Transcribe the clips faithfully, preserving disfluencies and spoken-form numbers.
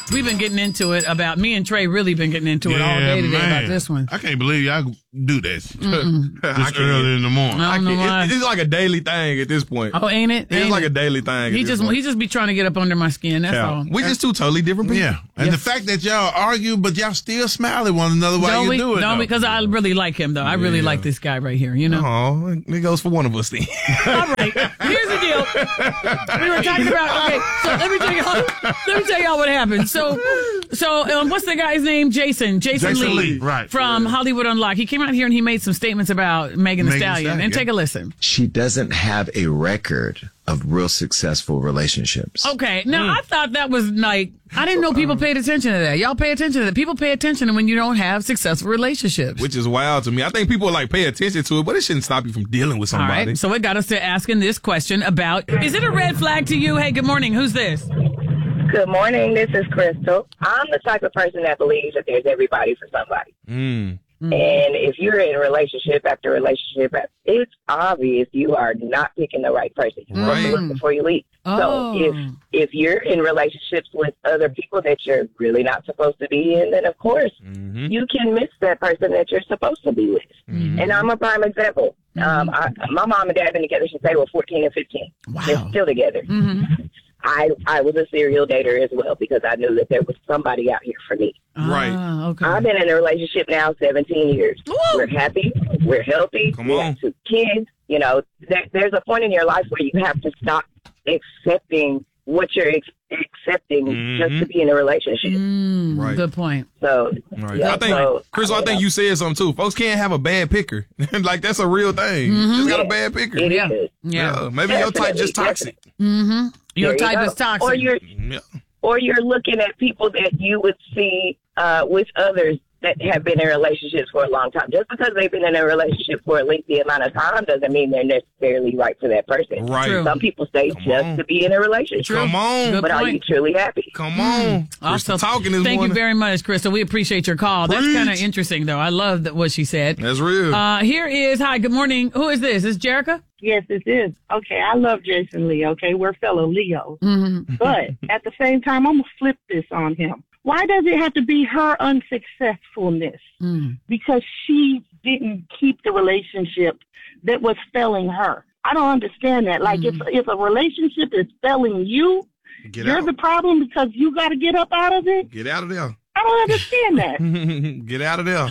We've been getting into it about, me and Trey really been getting into it Yeah, all day today man. about this one. I can't believe y'all do this Mm-mm. this early in the morning. I don't know why. It, it's like a daily thing at this point. Oh, ain't it? It's Ain't like it? a daily thing. He at this just point. he just be trying to get up under my skin. That's Yeah. all. We just two totally different people. Yeah. And Yeah. the fact that y'all argue, but y'all still smile at one another while Don't you we? do it. Don't though. because I really like him though. I really Yeah. like this guy right here. You know. Oh, it goes for one of us then. All right. Here's the deal. We were talking about. Okay, so let me tell y'all. Let me tell y'all what happened. So, so um, what's the guy's name? Jason. Jason, Jason Lee, Lee, right. from Hollywood Unlocked. He came out here and he made some statements about Megan Thee Megan Thee Stallion. Stallion, And yeah. take a listen. She doesn't have a record of real successful relationships. Okay. Now I thought that was like I didn't know people paid attention to that. Y'all pay attention to that. People pay attention to when you don't have successful relationships. Which is wild to me. I think people like pay attention to it, but it shouldn't stop you from dealing with All somebody. right. So it got us to asking this question about: is it a red flag to you? Hey, good morning. Who's this? Good morning. This is Crystal. I'm the type of person that believes that there's everybody for somebody. Mm. And if you're in relationship after relationship, it's obvious you are not picking the right person. You're supposed to Right. look before you leave. Oh. So if if you're in relationships with other people that you're really not supposed to be in, then of course Mm-hmm. you can miss that person that you're supposed to be with. Mm-hmm. And I'm a prime example. Um, I, my mom and dad been together since they were fourteen and fifteen. Wow. They're still together. Mm-hmm. I I was a serial dater as well because I knew that there was somebody out here for me. Right. Ah, okay. I've been in a relationship now seventeen years. Woo! We're happy. We're healthy. Come we on. have two kids. You know, there, there's a point in your life where you have to stop accepting what you're ex- accepting Mhm. just to be in a relationship. Mm, Right. Good point. So, Right. yeah, I think, so, Crystal, I think you said something too. Folks can't have a bad picker. Like, that's a real thing. You just got a Yeah. bad picker. It Yeah. is. Yeah. Yeah. Maybe your type just toxic. Mm-hmm. Your There you type go. is toxic. Or you're Yeah. or you're looking at people that you would see uh, with others that have been in relationships for a long time. Just because they've been in a relationship for a lengthy amount of time doesn't mean they're necessarily right for that person. Right. True. Some people stay Come just on. to be in a relationship. True. Come on. Good But are you point. truly happy? Come on. Also, Crystal talking this thank morning. you very much, Crystal. We appreciate your call. That's Preach. kind of interesting, though. I love that what she said. That's real. Uh, here is, hi, good morning. Who is this? Is Jerica? Yes, it is. Okay, I love Jason Lee, okay? We're fellow Leos. Mm-hmm. But at the same time, I'm going to flip this on him. Why does it have to be her unsuccessfulness? Mm. Because she didn't keep the relationship that was failing her. I don't understand that. Like, Mm. if, if a relationship is failing you, Get you're out. the problem because you got to get up out of it? Get out of there. I don't understand that. Get out of there.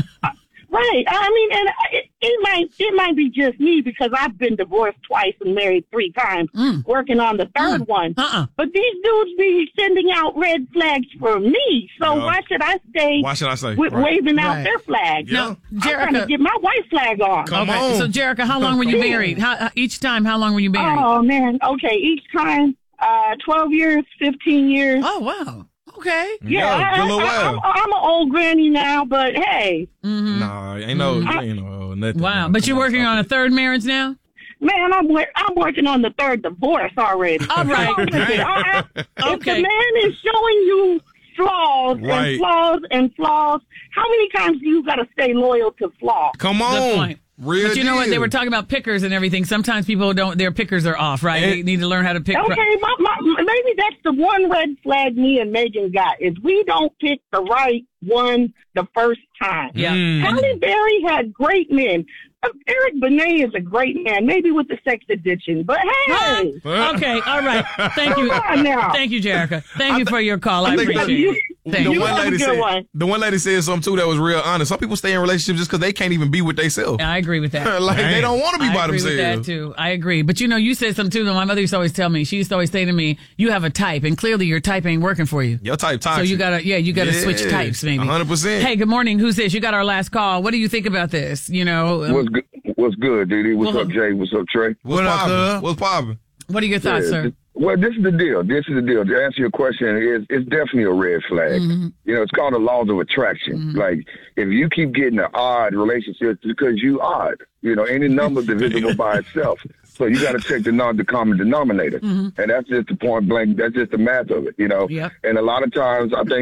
Right. I mean, and it, it might it might be just me because I've been divorced twice and married three times, Mm. working on the third Mm. one. Uh-uh. But these dudes be sending out red flags for me. So Yeah. why should I stay Why should I say? with Right. waving out Right. their flag? Yeah. Now, I'm trying to Jerica. get my white flag on. Come Okay, on. so Jerica, how long were you married? How, uh, each time, how long were you married? Oh man. Okay. Each time, uh, twelve years, fifteen years. Oh, wow. Okay. Yeah, I, good little I, while. I'm, I'm an old granny now, but hey, Mm-hmm. Nah, ain't no, Mm. ain't no nothing. Wow. But you're working on a third marriage now? man, I'm wor- I'm working on the third divorce already. All right. Come on with it. I- I- If Okay. the man is showing you flaws Right. and flaws and flaws, how many times do you got to stay loyal to flaws? Come on. Good point. Real But you know what? They deal. were talking about pickers and everything. Sometimes people don't, their pickers are off, right? They And- need to learn how to pick. Okay, my, my, maybe that's the one red flag me and Megan got is we don't pick the right one the first time. Yeah. Mm. Halle Berry had great men. Uh, Eric Benet is a great man, maybe with the sex addiction, but hey, Okay. All right. Thank you. come on now. Thank you, Jerica. Thank you for your call. I I think that- appreciate it. Thank The you. one have a lady good said. one. The one lady said something too that was real honest. Some people stay in relationships just because they can't even be with themselves. I agree with that. Like they don't want to be I by agree themselves. with that too. I agree. But you know, you said something too that my mother used to always tell me. She used to always say to me, you have a type and clearly your type ain't working for you. Your type toxic. So you gotta, yeah, you gotta Yeah, switch types maybe. one hundred percent. Hey, good morning. Who's this? You got our last call. What do you think about this? You know, um, What's good? What's good, Didi? What's Well, up, Jay? What's up, Trey? What's What up, poppin'? cuz? What's poppin'? what are your thoughts, Yeah, sir? th- Well, this is the deal. This is the deal. To answer your question, it's, it's definitely a red flag. Mm-hmm. You know, it's called the laws of attraction. Like, if you keep getting an odd relationship, it's because you odd. You know, any number is divisible by itself. So you got to check the non the common denominator. And that's just the point blank. That's just the math of it, you know. Yep. And a lot of times, I think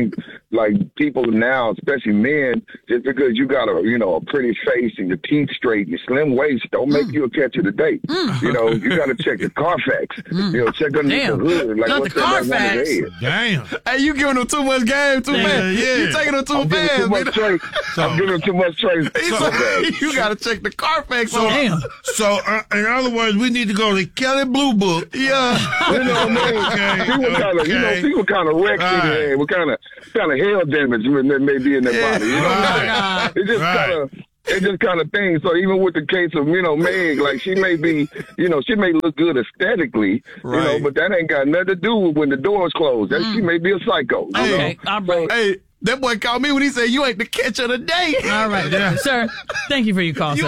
like people now, especially men, just because you got a, you know, a pretty face and your teeth straight and your slim waist, don't make mm. you a catch of the day. Mm. You know, you got to check the Carfax. Mm. You know, check underneath Damn. the hood. Like, Not what's the Carfax. Damn. Hey, you giving them too much game, too yeah, fast. Yeah. You taking them too I'm fast. Too much trace. So, I'm giving too much trace. So, you got to check the Carfax. So, Damn. so uh, in other words, we need to go to Kelly Blue Book. Yeah. You know what I mean? Okay. People kind of, Okay. you know, people kind of wrecked Right. in there. What kind of, kind of hell damage that may be in their Yeah. body? You know what I'm Right. saying? It just Right. kind of. It's just kind of thing. So even with the case of, you know, Meg, like she may be, you know, she may look good aesthetically, Right. you know, but that ain't got nothing to do with when the door's closed. That Mm. she may be a psycho. You Okay, know? all right. Hey, that boy called me when he said you ain't the catch of the day. All right, sir. Thank you for your call, You sir.